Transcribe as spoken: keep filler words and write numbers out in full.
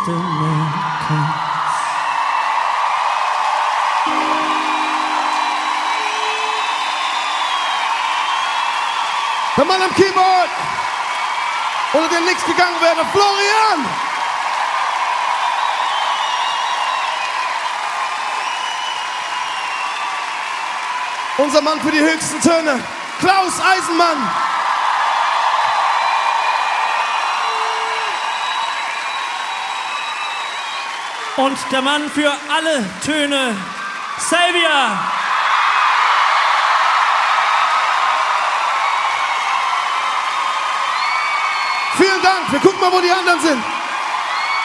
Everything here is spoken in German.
Instrumentals. Der Mann am Keyboard, ohne den nichts gegangen wäre, Florian! Unser Mann für die höchsten Töne, Klaus Eisenmann! Und der Mann für alle Töne, Xavier! Vielen Dank, wir gucken mal, wo die anderen sind.